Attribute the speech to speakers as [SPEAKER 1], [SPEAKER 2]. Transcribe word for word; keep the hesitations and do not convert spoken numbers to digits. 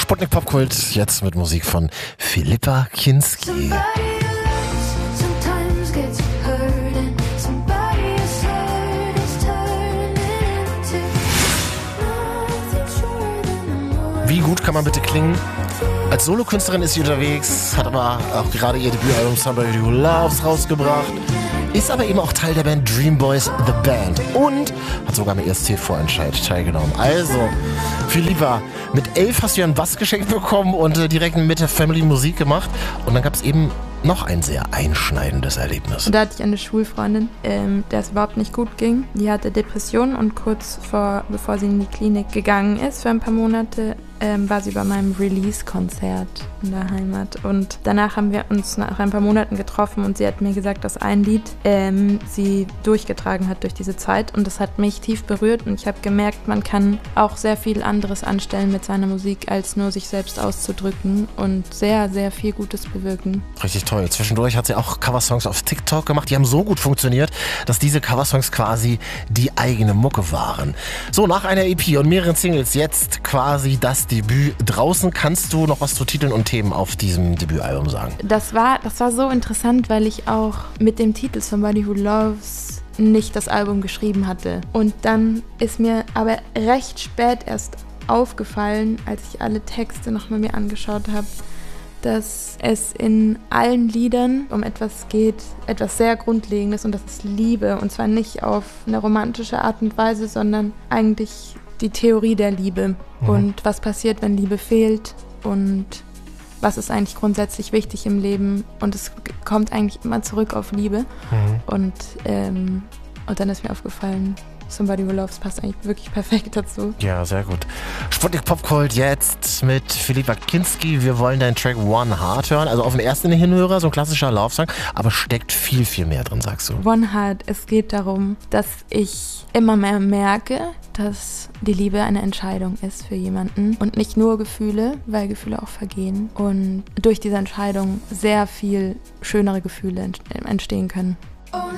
[SPEAKER 1] Sputnik Popkult, jetzt mit Musik von Philippa Kinski. Wie gut kann man bitte klingen? Als Solokünstlerin ist sie unterwegs, hat aber auch gerade ihr Debütalbum Somebody Who Loves rausgebracht, ist aber eben auch Teil der Band Dream Boys The Band und hat sogar am E S C-Vorentscheid teilgenommen. Also, Philippa, mit elf hast du ja einen Bass geschenkt bekommen und äh, direkt mit der Family Musik gemacht. Und dann gab es eben noch ein sehr einschneidendes Erlebnis.
[SPEAKER 2] Und da hatte ich eine Schulfreundin, ähm, der es überhaupt nicht gut ging. Die hatte Depressionen und kurz vor, bevor sie in die Klinik gegangen ist für ein paar Monate, ähm, war sie bei meinem Release-Konzert in der Heimat. Und danach haben wir uns nach ein paar Monaten getroffen und sie hat mir gesagt, dass ein Lied ähm, sie durchgetragen hat durch diese Zeit. Und das hat mich tief berührt und ich habe gemerkt, man kann auch sehr viel anderes anstellen mit seiner Musik, als nur sich selbst auszudrücken und sehr, sehr viel Gutes bewirken.
[SPEAKER 1] Richtig toll. Zwischendurch hat sie auch Coversongs auf TikTok gemacht. Die haben so gut funktioniert, dass diese Coversongs quasi die eigene Mucke waren. So, nach einer E P und mehreren Singles jetzt quasi das Debüt draußen. Kannst du noch was zu Titeln und Themen auf diesem Debütalbum sagen?
[SPEAKER 2] Das war, das war so interessant, weil ich auch mit dem Titel Somebody Who Loves nicht das Album geschrieben hatte. Und dann ist mir aber recht spät erst aufgefallen, als ich alle Texte nochmal mir angeschaut habe, dass es in allen Liedern um etwas geht, etwas sehr Grundlegendes, und das ist Liebe. Und zwar nicht auf eine romantische Art und Weise, sondern eigentlich die Theorie der Liebe. Mhm. Und was passiert, wenn Liebe fehlt, und was ist eigentlich grundsätzlich wichtig im Leben. Und es kommt eigentlich immer zurück auf Liebe. Mhm. Und, ähm, und dann ist mir aufgefallen, Somebody Who Loves passt eigentlich wirklich perfekt dazu.
[SPEAKER 1] Ja, sehr gut. Sputnik Popkult jetzt mit Philippa Kinski. Wir wollen deinen Track One Heart hören. Also auf den ersten Hinhörer, so ein klassischer Love-Song, aber steckt viel, viel mehr drin, sagst du.
[SPEAKER 2] One Heart, es geht darum, dass ich immer mehr merke, dass die Liebe eine Entscheidung ist für jemanden und nicht nur Gefühle, weil Gefühle auch vergehen und durch diese Entscheidung sehr viel schönere Gefühle entstehen können.